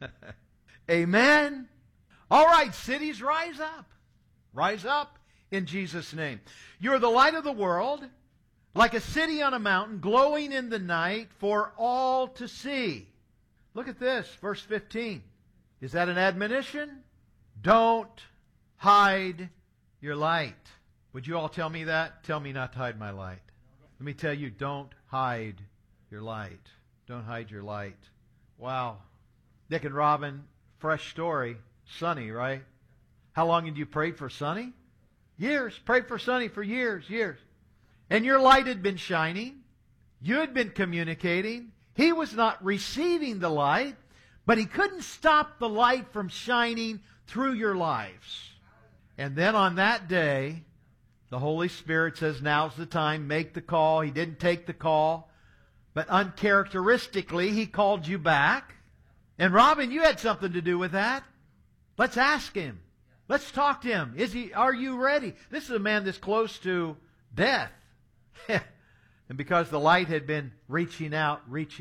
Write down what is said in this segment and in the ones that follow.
Amen. All right, cities, rise up. Rise up in Jesus' name. You're the light of the world, like a city on a mountain, glowing in the night for all to see. Look at this, verse 15. Is that an admonition? Don't hide your light. Would you all tell me that? Tell me not to hide my light. Let me tell you, don't hide your light. Don't hide your light. Wow. Dick and Robin, fresh story. Sonny, right? How long had you prayed for Sonny? Years. Prayed for Sonny for years. And your light had been shining. You had been communicating. He was not receiving the light, but he couldn't stop the light from shining through your lives. And then on that day, the Holy Spirit says, now's the time, make the call. He didn't take the call, but uncharacteristically, he called you back. And Robin, you had something to do with that. Let's ask him. Let's talk to him. Are you ready? This is a man that's close to death. And because the light had been reaching out.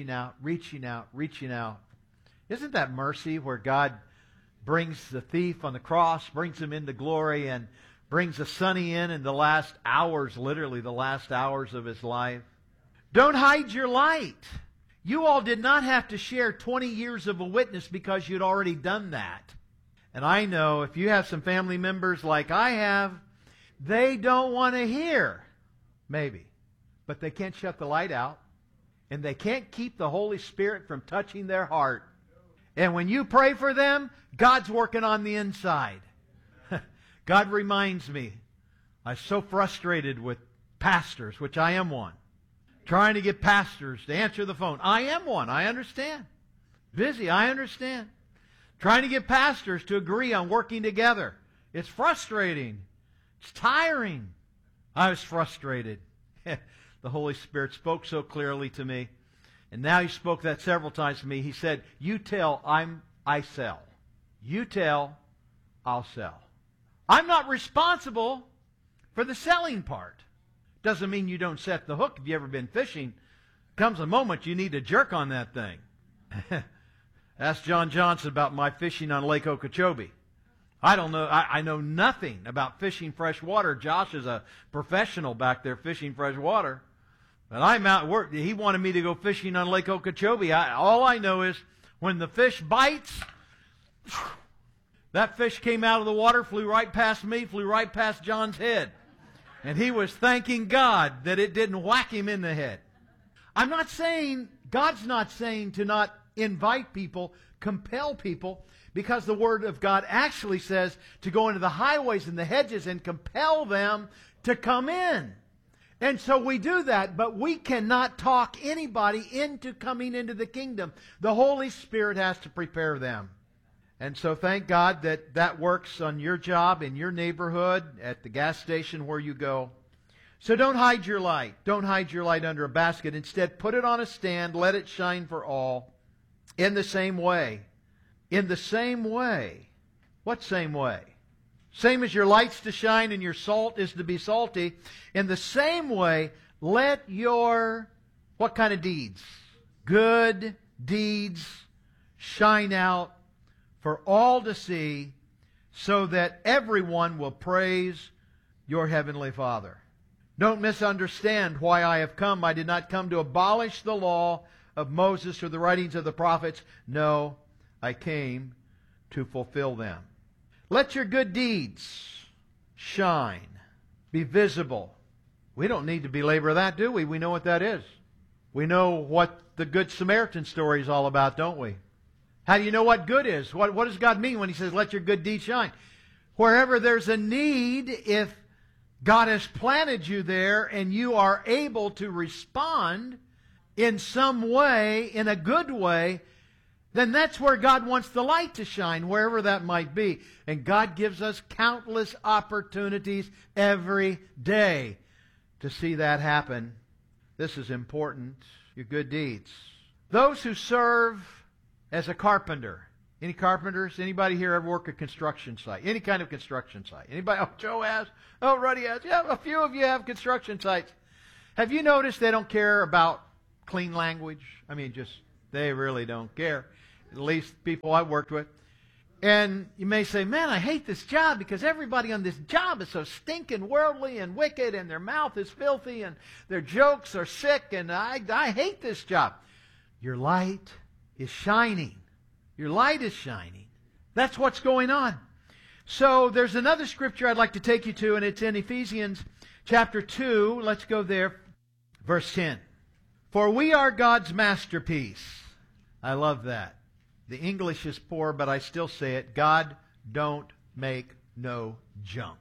Isn't that mercy where God brings the thief on the cross, brings him into glory, and brings the Sonny in the last hours, literally the last hours of his life? Don't hide your light. You all did not have to share 20 years of a witness because you'd already done that. And I know if you have some family members like I have, they don't want to hear. Maybe. But they can't shut the light out. And they can't keep the Holy Spirit from touching their heart. And when you pray for them, God's working on the inside. God reminds me, I'm so frustrated with pastors, which I am one. Trying to get pastors to answer the phone. I am one, I understand. Busy, I understand. Trying to get pastors to agree on working together. It's frustrating. It's tiring. I was frustrated. The Holy Spirit spoke so clearly to me. And now He spoke that several times to me. He said, you tell, I sell. You tell, I'll sell. I'm not responsible for the selling part. Doesn't mean you don't set the hook. If you've ever been fishing, comes a moment you need to jerk on that thing. Ask John Johnson about my fishing on Lake Okeechobee. I don't know. I know nothing about fishing fresh water. Josh is a professional back there fishing fresh water. But I'm out work. He wanted me to go fishing on Lake Okeechobee. All I know is when the fish bites, that fish came out of the water, flew right past me, flew right past John's head. And he was thanking God that it didn't whack him in the head. I'm not saying, God's not saying to not invite people, compel people, because the Word of God actually says to go into the highways and the hedges and compel them to come in. And so we do that, but we cannot talk anybody into coming into the kingdom. The Holy Spirit has to prepare them. And so thank God that that works on your job, in your neighborhood, at the gas station where you go. So don't hide your light. Don't hide your light under a basket. Instead, put it on a stand. Let it shine for all. In the same way. In the same way. What same way? Same as your light's to shine and your salt is to be salty. In the same way, let your, what kind of deeds? Good deeds shine out for all to see, so that everyone will praise your heavenly Father. Don't misunderstand why I have come. I did not come to abolish the law of Moses or the writings of the prophets. No, I came to fulfill them. Let your good deeds shine, be visible. We don't need to belabor that, do we? We know what that is. We know what the Good Samaritan story is all about, don't we? How do you know what good is? What does God mean when He says, let your good deeds shine? Wherever there's a need, if God has planted you there and you are able to respond in some way, in a good way, then that's where God wants the light to shine, wherever that might be. And God gives us countless opportunities every day to see that happen. This is important, your good deeds. Those who serve as a carpenter. Any carpenters? Anybody here ever work a construction site? Any kind of construction site? Anybody? Oh, Joe has. Oh, Ruddy has. Yeah, a few of you have construction sites. Have you noticed they don't care about clean language? I mean, they really don't care. at least people I've worked with. And you may say, man, I hate this job because everybody on this job is so stinking worldly and wicked, and their mouth is filthy, and their jokes are sick, and I hate this job. Your light is shining. Your light is shining. That's what's going on. So there's another scripture I'd like to take you to, and it's in Ephesians chapter 2. Let's go there. Verse 10. For we are God's masterpiece. I love that. The English is poor, but I still say it. God don't make no junk.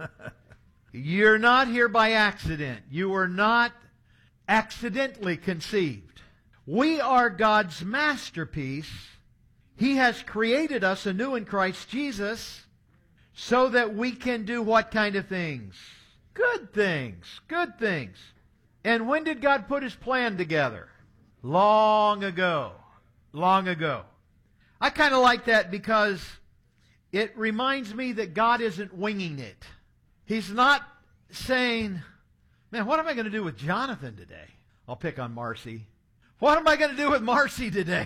You're not here by accident. You were not accidentally conceived. We are God's masterpiece. He has created us anew in Christ Jesus so that we can do what kind of things? Good things. Good things. And when did God put His plan together? Long ago. Long ago. I kind of like that because it reminds me that God isn't winging it. He's not saying, man, what am I going to do with Jonathan today? I'll pick on Marcy. What am I going to do with Marcy today?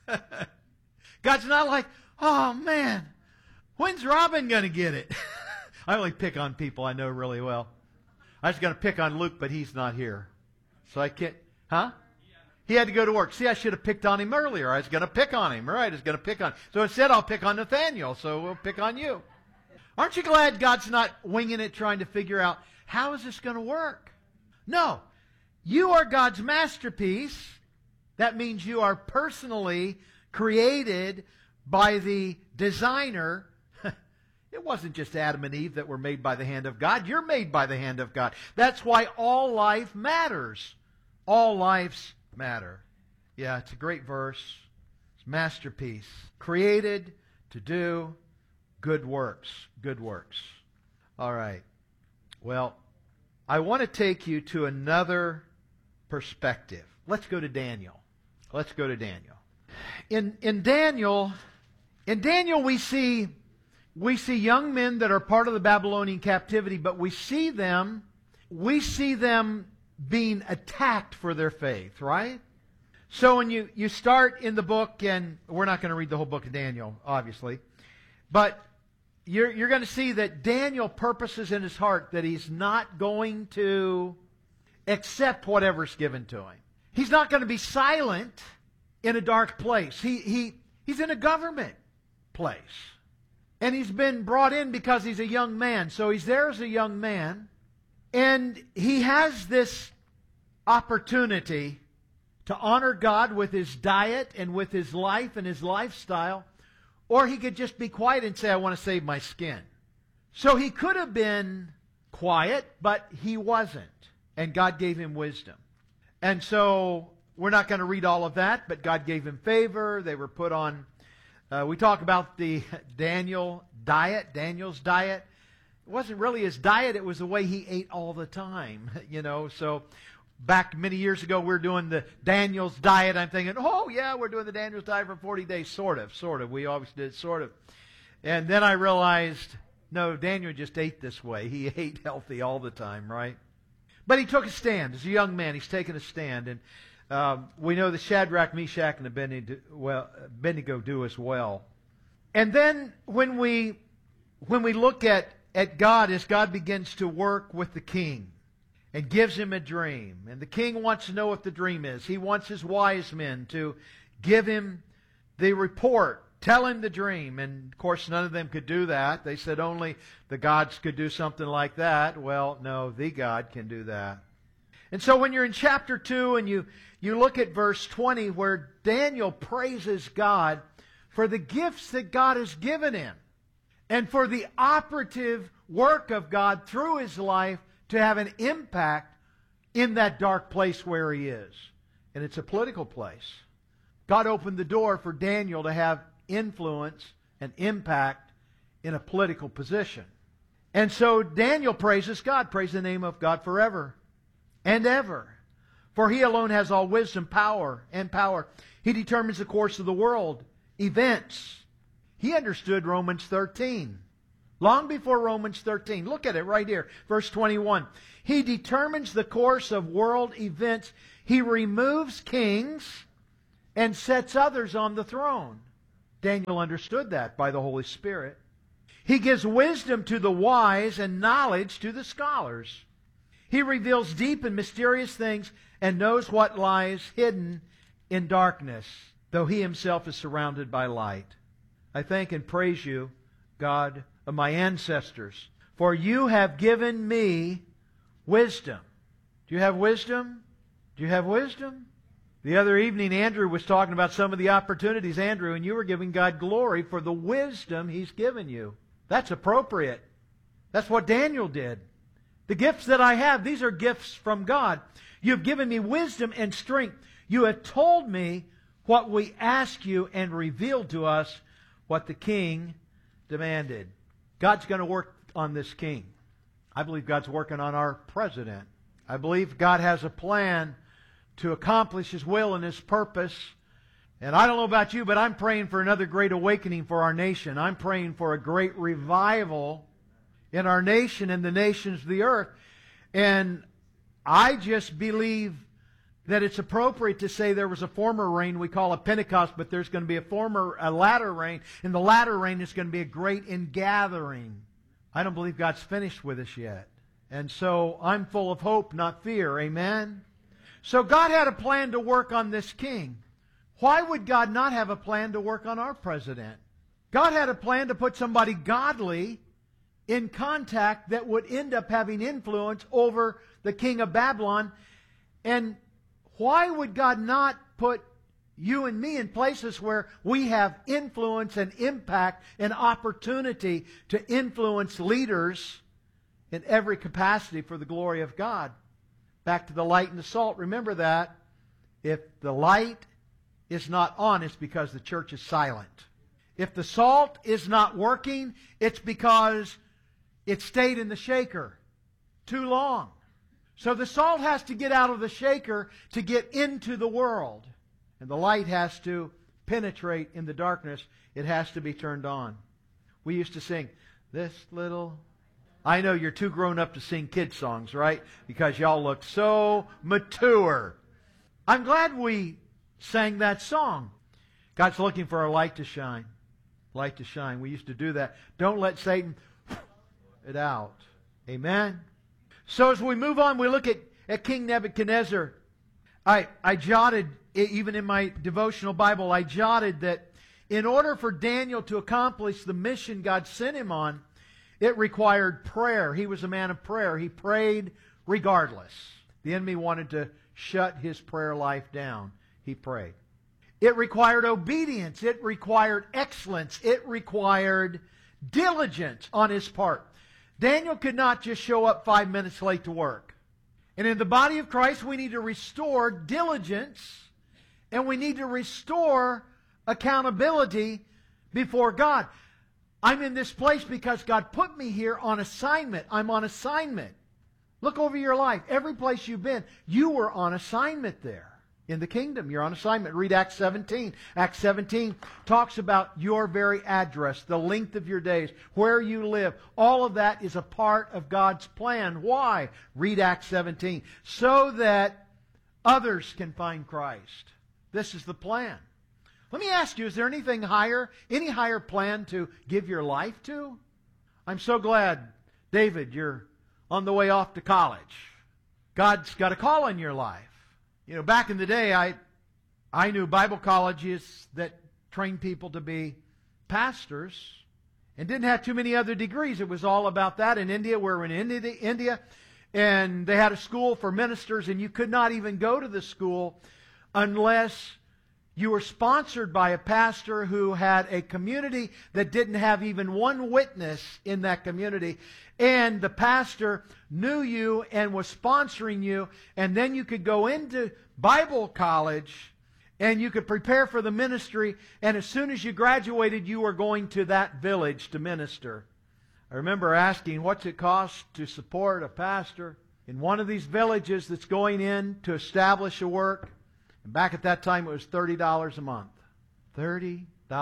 God's not like, oh man, when's Robin going to get it? I only pick on people I know really well. I was going to pick on Luke, but he's not here. So I can't, huh? He had to go to work. See, I should have picked on him earlier. I was going to pick on him. Right, I was going to pick on him. So instead, I'll pick on Nathaniel. So we'll pick on you. Aren't you glad God's not winging it, trying to figure out, how is this going to work? No. You are God's masterpiece. That means you are personally created by the designer. It wasn't just Adam and Eve that were made by the hand of God. You're made by the hand of God. That's why all life matters. All lives matter. Yeah, it's a great verse. It's masterpiece. Created to do good works. Good works. All right. Well, I want to take you to another perspective. Let's go to Daniel. Let's go to Daniel. In Daniel we see young men that are part of the Babylonian captivity, but we see them being attacked for their faith, right? So when you start in the book, and we're not going to read the whole book of Daniel, obviously, but you're going to see that Daniel purposes in his heart that he's not going to accept whatever's given to him. He's not going to be silent in a dark place. He's in a government place. And he's been brought in because he's a young man. So he's there as a young man. And he has this opportunity to honor God with his diet and with his life and his lifestyle. Or he could just be quiet and say, I want to save my skin. So he could have been quiet, but he wasn't. And God gave him wisdom. And so we're not going to read all of that, but God gave him favor. They were put on, we talk about the Daniel's diet. It wasn't really his diet, it was the way he ate all the time, So back many years ago, we were doing the Daniel's diet. I'm thinking, oh yeah, we're doing the Daniel's diet for 40 days. Sort of. We always did sort of. And then I realized, no, Daniel just ate this way. He ate healthy all the time, right? But he took a stand. As a young man, he's taken a stand. And we know that Shadrach, Meshach, and Abednego do as well. And then when we look at God, as God begins to work with the king and gives him a dream, and the king wants to know what the dream is. He wants his wise men to give him the report, tell him the dream. And of course, none of them could do that. They said only the gods could do something like that. Well, no, the God can do that. And so when you're in chapter 2 and you look at verse 20 where Daniel praises God for the gifts that God has given him and for the operative work of God through his life to have an impact in that dark place where he is. And it's a political place. God opened the door for Daniel to have influence and impact in a political position. And so Daniel praises God, praise the name of God forever and ever. For he alone has all wisdom, power. He determines the course of the world, events. He understood Romans 13. Long before Romans 13. Look at it right here. Verse 21. He determines the course of world events. He removes kings and sets others on the throne. Daniel understood that by the Holy Spirit. He gives wisdom to the wise and knowledge to the scholars. He reveals deep and mysterious things and knows what lies hidden in darkness, though he himself is surrounded by light. I thank and praise you, God of my ancestors, for you have given me wisdom. Do you have wisdom? Do you have wisdom? The other evening, Andrew was talking about some of the opportunities, Andrew, and you were giving God glory for the wisdom He's given you. That's appropriate. That's what Daniel did. The gifts that I have, these are gifts from God. You have given me wisdom and strength. You have told me what we ask you and revealed to us what the king demanded. God's going to work on this king. I believe God's working on our president. I believe God has a plan to accomplish His will and His purpose. And I don't know about you, but I'm praying for another great awakening for our nation. I'm praying for a great revival in our nation and the nations of the earth. And I just believe that it's appropriate to say there was a former rain we call a Pentecost, but there's going to be a latter rain. And the latter rain is going to be a great ingathering. I don't believe God's finished with us yet. And so I'm full of hope, not fear. Amen? So God had a plan to work on this king. Why would God not have a plan to work on our president? God had a plan to put somebody godly in contact that would end up having influence over the king of Babylon. And why would God not put you and me in places where we have influence and impact and opportunity to influence leaders in every capacity for the glory of God? Back to the light and the salt. Remember that. If the light is not on, it's because the church is silent. If the salt is not working, it's because it stayed in the shaker too long. So the salt has to get out of the shaker to get into the world. And the light has to penetrate in the darkness. It has to be turned on. We used to sing, this little... I know you're too grown up to sing kid songs, right? Because y'all look so mature. I'm glad we sang that song. God's looking for our light to shine. Light to shine. We used to do that. Don't let Satan it out. Amen? So as we move on, we look at King Nebuchadnezzar. I jotted, even in my devotional Bible, I jotted that in order for Daniel to accomplish the mission God sent him on, it required prayer. He was a man of prayer. He prayed regardless. The enemy wanted to shut his prayer life down. He prayed. It required obedience. It required excellence. It required diligence on his part. Daniel could not just show up 5 minutes late to work. And in the body of Christ, we need to restore diligence and we need to restore accountability before God. I'm in this place because God put me here on assignment. I'm on assignment. Look over your life. Every place you've been, you were on assignment there. In the kingdom, you're on assignment. Read Acts 17. Acts 17 talks about your very address, the length of your days, where you live. All of that is a part of God's plan. Why? Read Acts 17. So that others can find Christ. This is the plan. Let me ask you, is there anything higher, any higher plan to give your life to? I'm so glad, David, you're on the way off to college. God's got a call on your life. You know, back in the day, I knew Bible colleges that trained people to be pastors and didn't have too many other degrees. It was all about that. In India, we were in India, and they had a school for ministers, and you could not even go to the school unless you were sponsored by a pastor who had a community that didn't have even one witness in that community. And the pastor knew you and was sponsoring you. And then you could go into Bible college and you could prepare for the ministry. And as soon as you graduated, you were going to that village to minister. I remember asking, what's it cost to support a pastor in one of these villages that's going in to establish a work? And back at that time, it was $30 a month. $30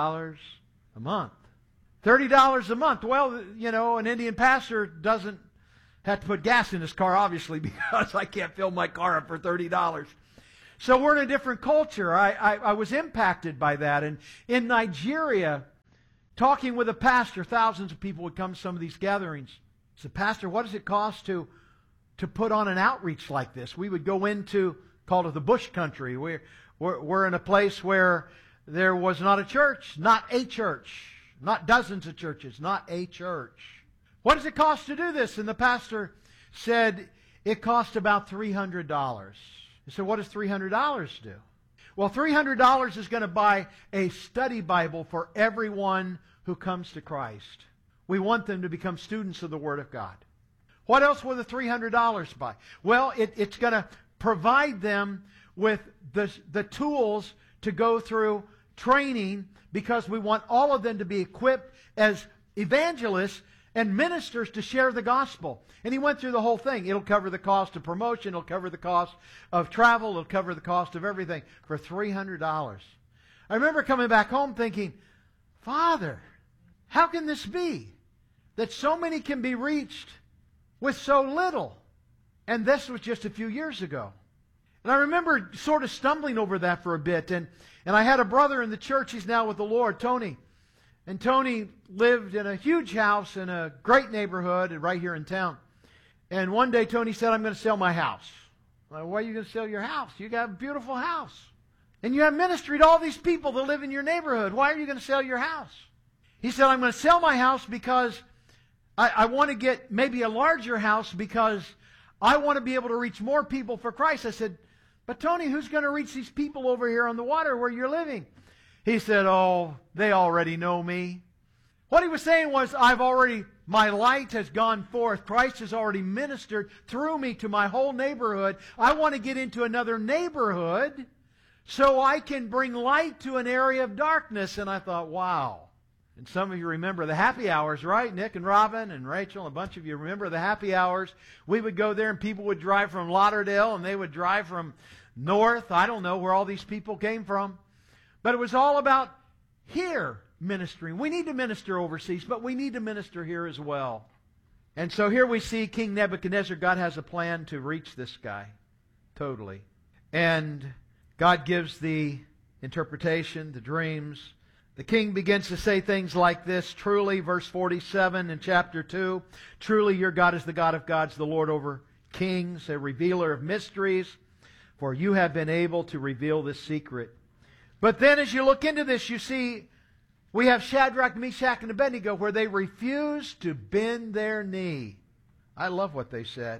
a month. $30 a month. Well, you know, an Indian pastor doesn't have to put gas in his car, obviously, because I can't fill my car up for $30. So we're in a different culture. I was impacted by that. And in Nigeria, talking with a pastor, thousands of people would come to some of these gatherings. I said, Pastor, what does it cost to put on an outreach like this? We would go into, called it the bush country. We're in a place where there was not a church, not dozens of churches, not a church. What does it cost to do this? And the pastor said, it cost about $300. I said, what does $300 do? Well, $300 is going to buy a study Bible for everyone who comes to Christ. We want them to become students of the Word of God. What else will the $300 buy? Well, it's going to provide them with the tools to go through training, because we want all of them to be equipped as evangelists and ministers to share the gospel. And he went through the whole thing. It'll cover the cost of promotion. It'll cover the cost of travel. It'll cover the cost of everything for $300. I remember coming back home thinking, Father, how can this be that so many can be reached with so little? And this was just a few years ago. And I remember sort of stumbling over that for a bit. And I had a brother in the church. He's now with the Lord, Tony. And Tony lived in a huge house in a great neighborhood right here in town. And one day Tony said, I'm going to sell my house. I'm like, why are you going to sell your house? You got a beautiful house. And you have ministry to all these people that live in your neighborhood. Why are you going to sell your house? He said, I'm going to sell my house because I want to get maybe a larger house because I want to be able to reach more people for Christ. I said, but Tony, who's going to reach these people over here on the water where you're living? He said, oh, they already know me. What he was saying was, my light has gone forth. Christ has already ministered through me to my whole neighborhood. I want to get into another neighborhood so I can bring light to an area of darkness. And I thought, wow. And some of you remember the happy hours, right? Nick and Robin and Rachel, a bunch of you remember the happy hours. We would go there and people would drive from Lauderdale and they would drive from north. I don't know where all these people came from. But it was all about here ministering. We need to minister overseas, but we need to minister here as well. And so here we see King Nebuchadnezzar. God has a plan to reach this guy. Totally. And God gives the interpretation, the dreams. The king begins to say things like this. Truly, verse 47 in chapter 2, truly your God is the God of gods, the Lord over kings, a revealer of mysteries, for you have been able to reveal this secret. But then as you look into this, you see we have Shadrach, Meshach, and Abednego where they refuse to bend their knee. I love what they said.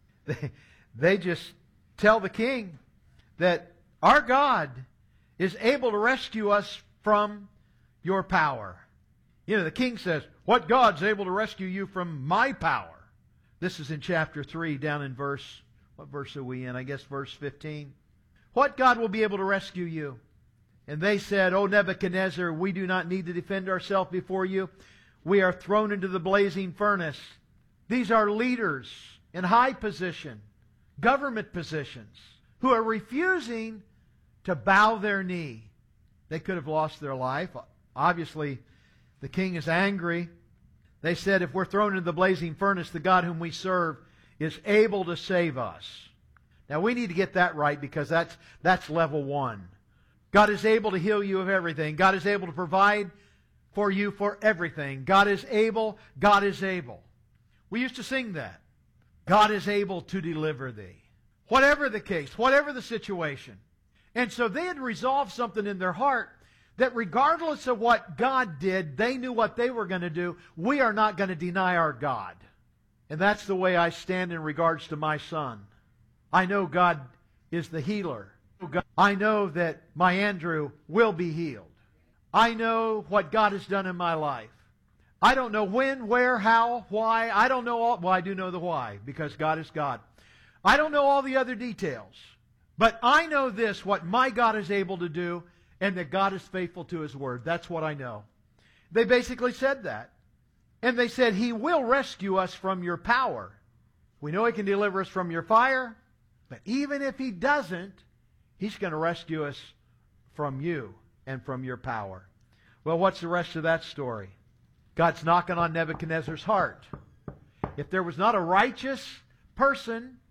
They just tell the king that our God is able to rescue us from your power. You know, the king says, what God's able to rescue you from my power? This is in chapter 3, down in what verse are we in? I guess verse 15. What God will be able to rescue you? And they said, O Nebuchadnezzar, we do not need to defend ourselves before you. We are thrown into the blazing furnace. These are leaders in high position, government positions, who are refusing to bow their knee. They could have lost their life. Obviously, the king is angry. They said, if we're thrown into the blazing furnace, the God whom we serve is able to save us. Now, we need to get that right because that's level one. God is able to heal you of everything. God is able to provide for you for everything. God is able. God is able. We used to sing that. God is able to deliver thee. Whatever the case, whatever the situation. And so they had resolved something in their heart that regardless of what God did, they knew what they were going to do. We are not going to deny our God. And that's the way I stand in regards to my son. I know God is the healer. I know that my Andrew will be healed. I know what God has done in my life. I don't know when, where, how, why. I don't know all. Well, I do know the why because God is God. I don't know all the other details. But I know this, what my God is able to do, and that God is faithful to His Word. That's what I know. They basically said that. And they said, He will rescue us from your power. We know He can deliver us from your fire. But even if He doesn't, He's going to rescue us from you and from your power. Well, what's the rest of that story? God's knocking on Nebuchadnezzar's heart. If there was not a righteous person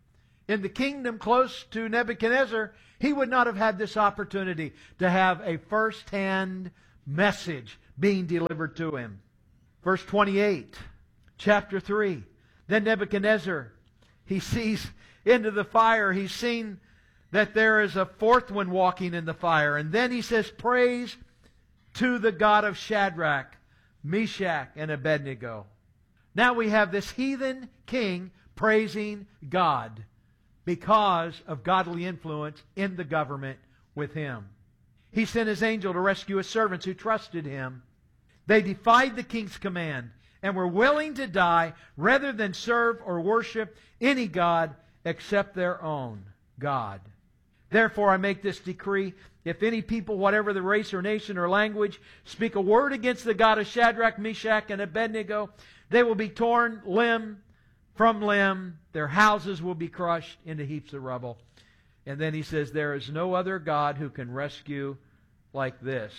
in the kingdom close to Nebuchadnezzar, he would not have had this opportunity to have a first-hand message being delivered to him. Verse 28, chapter 3. Then Nebuchadnezzar, he sees into the fire. He's seen that there is a fourth one walking in the fire. And then he says, praise to the God of Shadrach, Meshach, and Abednego. Now we have this heathen king praising God because of godly influence in the government with him. He sent his angel to rescue his servants who trusted him. They defied the king's command and were willing to die rather than serve or worship any god except their own God. Therefore I make this decree: if any people, whatever the race or nation or language, speak a word against the God of Shadrach, Meshach, and Abednego, they will be torn limb from limb. Their houses will be crushed into heaps of rubble. And then he says, there is no other God who can rescue like this.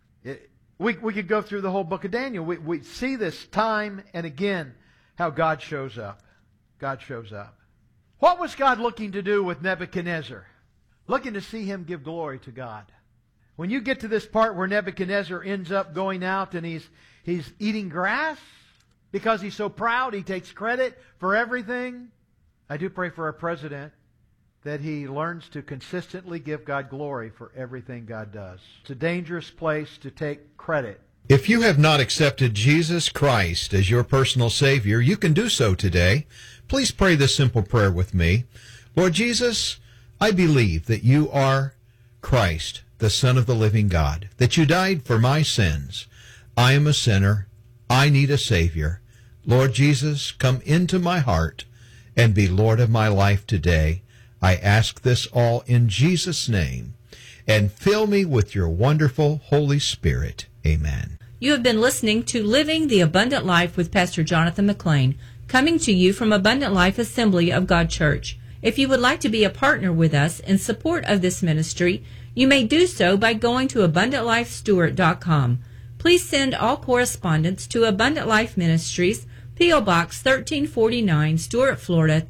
We could go through the whole book of Daniel. We see this time and again, how God shows up. God shows up. What was God looking to do with Nebuchadnezzar? Looking to see him give glory to God. When you get to this part where Nebuchadnezzar ends up going out and he's eating grass because he's so proud, he takes credit for everything. I do pray for our president that he learns to consistently give God glory for everything God does. It's a dangerous place to take credit. If you have not accepted Jesus Christ as your personal Savior, you can do so today. Please pray this simple prayer with me. Lord Jesus, I believe that you are Christ, the Son of the living God, that you died for my sins. I am a sinner. I need a Savior. Lord Jesus, come into my heart and be Lord of my life today. I ask this all in Jesus' name, and fill me with your wonderful Holy Spirit. Amen. You have been listening to Living the Abundant Life with Pastor Jonathan McLean, coming to you from Abundant Life Assembly of God Church. If you would like to be a partner with us in support of this ministry, you may do so by going to AbundantLifeStewart.com. Please send all correspondence to Abundant Life Ministries, P.O. Box 1349, Stuart, Florida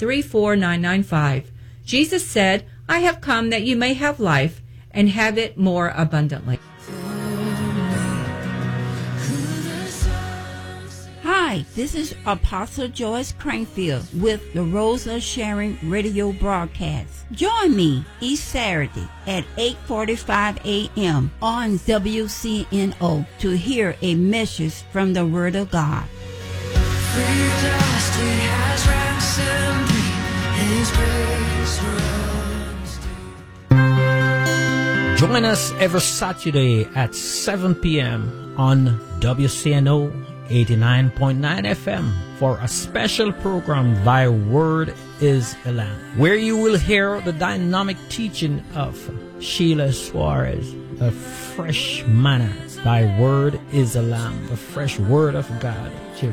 34995. Jesus said, I have come that you may have life and have it more abundantly. Hi, this is Apostle Joyce Crankfield with the Rosa Sharon radio broadcast. Join me each Saturday at 8:45 a.m. on WCNO to hear a message from the Word of God. Join us every Saturday at 7 p.m. on WCNO 89.9 FM for a special program, Thy Word is a Lamp, where you will hear the dynamic teaching of Sheila Suarez, the fresh manna. Thy Word is a Lamp, the fresh Word of God.